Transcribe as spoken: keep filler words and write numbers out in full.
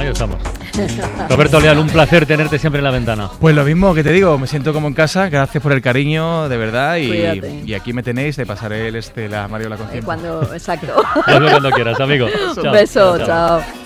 estamos. Roberto Leal, un placer tenerte siempre en la ventana. Pues lo mismo que te digo, me siento como en casa, gracias por el cariño, de verdad, y, y aquí me tenéis, te pasaré el este, la Mariola con tiempo. Cuando, exacto. Hazlo cuando quieras, amigo. Un beso, chao. chao.